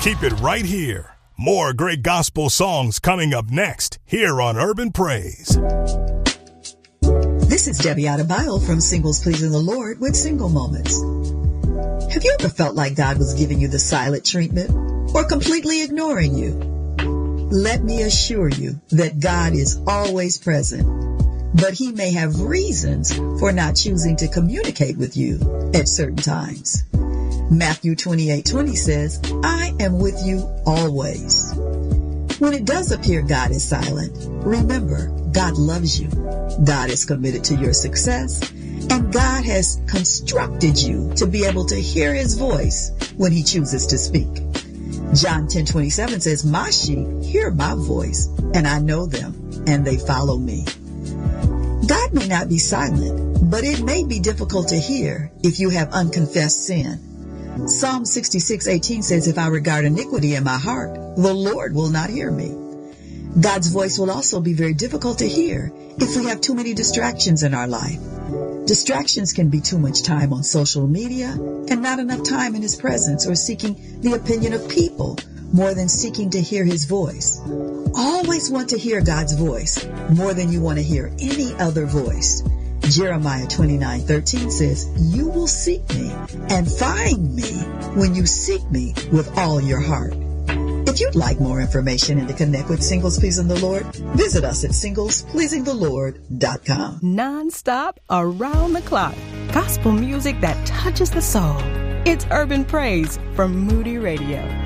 Keep it right here. More great gospel songs coming up next here on Urban Praise. This is Debbie Adebayo from Singles Pleasing the Lord with Single Moments. Have you ever felt like God was giving you the silent treatment or completely ignoring you? Let me assure you that God is always present, but he may have reasons for not choosing to communicate with you at certain times. Matthew 28:20 says, I am with you always. When it does appear God is silent, remember, God loves you. God is committed to your success, and God has constructed you to be able to hear his voice when he chooses to speak. John 10:27 says, my sheep hear my voice, and I know them, and they follow me. God may not be silent, but it may be difficult to hear if you have unconfessed sin. Psalm 66:18 says, if I regard iniquity in my heart, the Lord will not hear me. God's voice will also be very difficult to hear if we have too many distractions in our life. Distractions can be too much time on social media and not enough time in his presence or seeking the opinion of people more than seeking to hear his voice. Always want to hear God's voice more than you want to hear any other voice. Jeremiah 29:13 says, you will seek me and find me when you seek me with all your heart. If you'd like more information and to connect with Singles Pleasing the Lord, visit us at SinglesPleasingTheLord.com. Non-stop, around the clock. Gospel music that touches the soul. It's Urban Praise from Moody Radio.